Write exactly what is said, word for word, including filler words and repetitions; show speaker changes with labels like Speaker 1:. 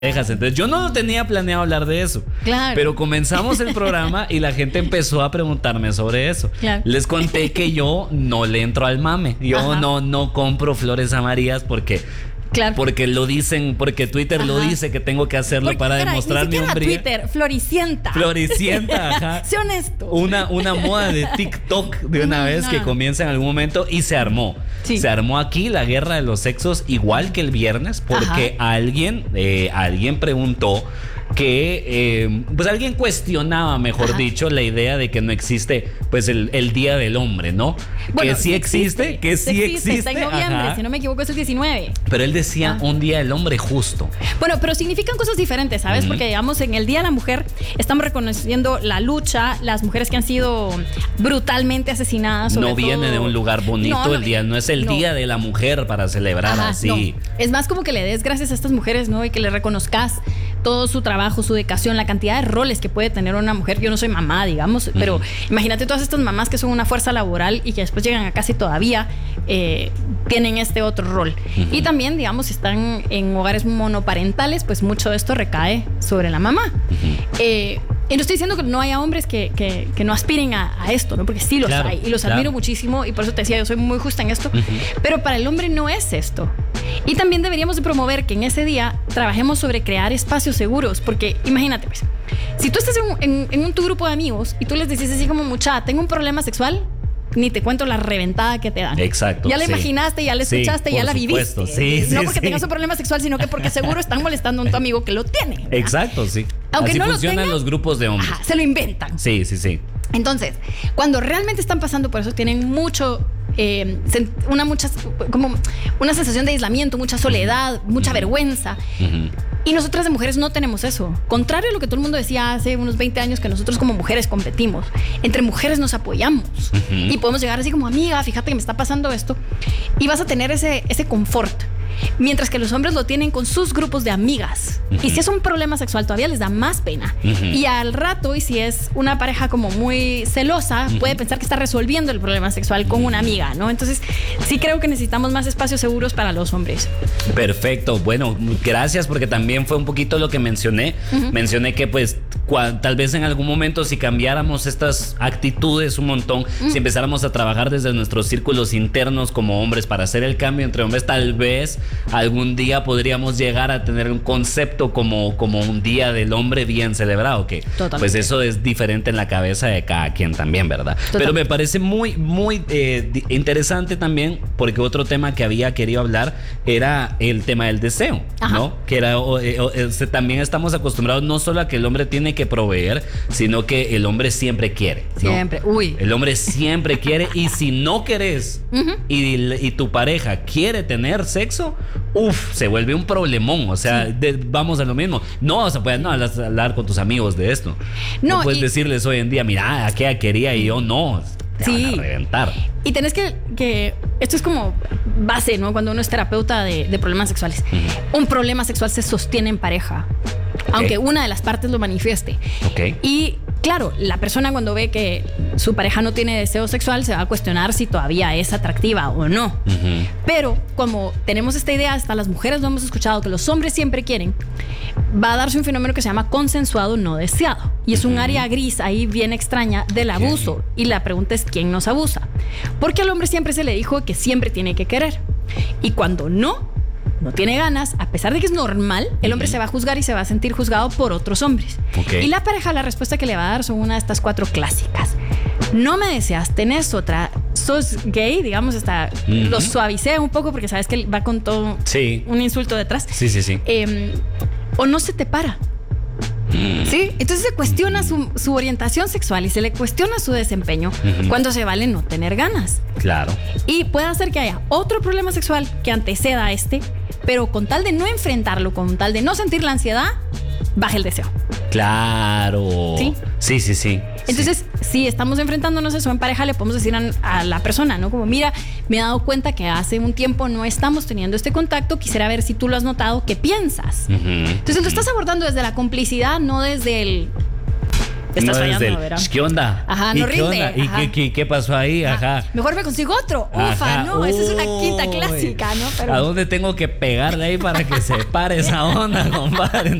Speaker 1: Entonces yo no tenía planeado hablar de eso.
Speaker 2: Claro.
Speaker 1: Pero comenzamos el programa y la gente empezó a preguntarme sobre eso.
Speaker 2: Claro.
Speaker 1: Les conté que yo no le entro al mame. Yo
Speaker 2: Ajá.
Speaker 1: no, no compro flores amarillas porque...
Speaker 2: Claro.
Speaker 1: Porque lo dicen, porque Twitter
Speaker 2: Ajá.
Speaker 1: lo dice que tengo que hacerlo
Speaker 2: Porque,
Speaker 1: para
Speaker 2: caray,
Speaker 1: demostrar
Speaker 2: ni
Speaker 1: mi
Speaker 2: siquiera
Speaker 1: hombría.
Speaker 2: Twitter, floricienta.
Speaker 1: Floricienta, ajá.
Speaker 2: Sé honesto.
Speaker 1: Una, una moda de TikTok de una
Speaker 2: Mm,
Speaker 1: vez que
Speaker 2: no.
Speaker 1: comienza en algún momento y se armó.
Speaker 2: Sí.
Speaker 1: Se armó aquí la guerra de los sexos igual que el viernes porque alguien, eh, alguien preguntó que, eh, pues alguien cuestionaba, mejor
Speaker 2: Ajá.
Speaker 1: dicho, la idea de que no existe pues el, el Día del Hombre, ¿no?
Speaker 2: Bueno,
Speaker 1: que sí existe, que sí existe.
Speaker 2: Está en noviembre,
Speaker 1: ajá.
Speaker 2: si no me equivoco es el diecinueve.
Speaker 1: Pero él decía
Speaker 2: Ah.
Speaker 1: un Día del Hombre justo.
Speaker 2: Bueno, pero significan cosas diferentes, ¿sabes?
Speaker 1: Ujú.
Speaker 2: Porque, digamos, en el Día de la Mujer estamos reconociendo la lucha, las mujeres que han sido brutalmente asesinadas. sobre
Speaker 1: No viene
Speaker 2: todo-
Speaker 1: de un lugar bonito
Speaker 2: No, no,
Speaker 1: el día, no es el
Speaker 2: no.
Speaker 1: Día de la Mujer para celebrar
Speaker 2: Ajá,
Speaker 1: así.
Speaker 2: no. Es más como que le des gracias a estas mujeres, ¿no? Y que le reconozcas todo su trabajo, su dedicación, la cantidad de roles que puede tener una mujer. Yo no soy mamá, digamos, pero imagínate todas estas mamás que son una fuerza laboral y que después llegan a casa y todavía eh, tienen este otro rol.
Speaker 1: Ujú.
Speaker 2: Y también, digamos, si están en hogares monoparentales, pues mucho de esto recae sobre la mamá. Eh, y no estoy diciendo que no haya hombres que, que, que no aspiren a, a esto, ¿no? Porque sí los
Speaker 1: Claro,
Speaker 2: hay y los
Speaker 1: claro.
Speaker 2: admiro muchísimo y por eso te decía, yo soy muy justa en esto.
Speaker 1: Ujú.
Speaker 2: Pero para el hombre no es esto. Y también deberíamos de promover que en ese día trabajemos sobre crear espacios seguros, porque imagínate, pues, si tú estás en, un- en, en un tu grupo de amigos y tú les decís así como, mucha, tengo un problema sexual, ni te cuento la reventada que te dan.
Speaker 1: Exacto,
Speaker 2: Ya la
Speaker 1: sí.
Speaker 2: imaginaste, ya la
Speaker 1: Sí,
Speaker 2: escuchaste, ya
Speaker 1: por
Speaker 2: la
Speaker 1: supuesto.
Speaker 2: viviste.
Speaker 1: Sí,
Speaker 2: no
Speaker 1: sí,
Speaker 2: porque
Speaker 1: sí.
Speaker 2: tengas un problema sexual, sino que porque seguro están molestando a un tu amigo que lo tiene. ¿verdad?
Speaker 1: Exacto, sí.
Speaker 2: Aunque
Speaker 1: Así
Speaker 2: no lo
Speaker 1: funcionan
Speaker 2: tengan,
Speaker 1: los grupos de hombres.
Speaker 2: Ajá, se lo inventan.
Speaker 1: Sí, sí, sí.
Speaker 2: Entonces, cuando realmente están pasando por eso, tienen mucho, eh, sen- una, muchas, como una sensación de aislamiento, mucha soledad, mucha vergüenza.
Speaker 1: Ujú.
Speaker 2: Y nosotras de mujeres no tenemos eso. Contrario a lo que todo el mundo decía hace unos veinte años, que nosotros como mujeres competimos. Entre mujeres nos apoyamos.
Speaker 1: Ujú.
Speaker 2: Y podemos llegar así como, amiga, fíjate que me está pasando esto. Y vas a tener ese, ese confort. Mientras que los hombres lo tienen con sus grupos de amigas.
Speaker 1: Ujú.
Speaker 2: Y si es un problema sexual, todavía les da más pena.
Speaker 1: Ujú.
Speaker 2: Y al rato, y si es una pareja como muy celosa,
Speaker 1: Ujú.
Speaker 2: puede pensar que está resolviendo el problema sexual con una amiga, ¿no? Entonces, sí creo que necesitamos más espacios seguros para los hombres.
Speaker 1: Perfecto. Bueno, gracias porque también fue un poquito lo que mencioné.
Speaker 2: Ujú.
Speaker 1: Mencioné que pues cua- tal vez en algún momento si cambiáramos estas actitudes un montón, si empezáramos a trabajar desde nuestros círculos internos como hombres para hacer el cambio entre hombres, tal vez algún día podríamos llegar a tener un concepto como, como un día del hombre bien celebrado, que
Speaker 2: Totalmente.
Speaker 1: pues eso es diferente en la cabeza de cada quien también, ¿verdad? Pero
Speaker 2: Totalmente.
Speaker 1: me parece muy, muy eh, di- interesante también porque otro tema que había querido hablar era el tema del deseo,
Speaker 2: Ajá.
Speaker 1: ¿no? Que era, o- eh, o- eh, se- también estamos acostumbrados no solo a que el hombre tiene que proveer, sino que el hombre siempre quiere, ¿no?
Speaker 2: Siempre. Uy.
Speaker 1: El hombre siempre quiere y si no querés
Speaker 2: Ujú.
Speaker 1: y, y tu pareja quiere tener sexo, uff, se vuelve un problemón. O sea, de- vamos a lo mismo. No vas a poder no, hablas- hablar con tus amigos de esto. No,
Speaker 2: No,
Speaker 1: puedes
Speaker 2: y-
Speaker 1: decirles hoy en día, mira, aquella quería y yo no. Te
Speaker 2: Sí.
Speaker 1: van a reventar.
Speaker 2: Y tenés que, que, esto es como base, ¿no? Cuando uno es terapeuta de, de problemas sexuales. Un problema sexual se sostiene en pareja, aunque una de las partes lo manifieste.
Speaker 1: Ok.
Speaker 2: Y claro, la persona cuando ve que su pareja no tiene deseo sexual se va a cuestionar si todavía es atractiva o no.
Speaker 1: Ujú.
Speaker 2: Pero como tenemos esta idea, hasta las mujeres lo hemos escuchado, que los hombres siempre quieren, va a darse un fenómeno que se llama consensuado no deseado. Y es un área gris ahí bien extraña del abuso. Y la pregunta es, ¿quién nos abusa? Porque al hombre siempre se le dijo que siempre tiene que querer. Y cuando no, no tiene ganas, a pesar de que es normal, el hombre se va a juzgar y se va a sentir juzgado por otros hombres.
Speaker 1: Ok.
Speaker 2: Y la pareja, la respuesta que le va a dar son una de estas cuatro clásicas. No me deseas, tenés otra, sos gay, digamos, hasta
Speaker 1: Ujú.
Speaker 2: lo suavicea un poco porque sabes que va con todo
Speaker 1: Sí.
Speaker 2: un insulto detrás.
Speaker 1: Sí, sí, sí.
Speaker 2: Eh, o no se te para. ¿Sí? Entonces se cuestiona su, su orientación sexual y se le cuestiona su desempeño
Speaker 1: Ujú.
Speaker 2: cuando se vale no tener ganas.
Speaker 1: Claro.
Speaker 2: Y puede hacer que haya otro problema sexual que anteceda a este, pero con tal de no enfrentarlo, con tal de no sentir la ansiedad, baja el deseo.
Speaker 1: Claro.
Speaker 2: ¿Sí?
Speaker 1: Sí, sí, sí.
Speaker 2: Entonces, si estamos enfrentándonos a eso en pareja, le podemos decir a, a la persona, ¿no? Como, mira, me he dado cuenta que hace un tiempo no estamos teniendo este contacto, quisiera ver si tú lo has notado, ¿qué piensas?
Speaker 1: Sí. Ujú.
Speaker 2: Entonces lo estás abordando desde la complicidad, no desde el Estás
Speaker 1: no
Speaker 2: fallando,
Speaker 1: desde el,
Speaker 2: ¿verdad?
Speaker 1: ¿qué onda?
Speaker 2: Ajá,
Speaker 1: ¿Y
Speaker 2: no
Speaker 1: qué
Speaker 2: rinde,
Speaker 1: onda? ¿Y
Speaker 2: ajá.
Speaker 1: qué, qué, qué pasó ahí? Ajá.
Speaker 2: Mejor me consigo otro. Ufa,
Speaker 1: Ajá.
Speaker 2: no, esa es una
Speaker 1: Uy.
Speaker 2: quinta clásica, ¿no? Pero
Speaker 1: ¿A dónde tengo que pegarle ahí para que se pare esa onda, compadre?